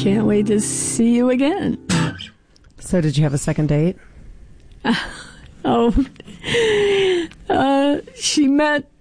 can't wait to see you again. So did you have a second date? She met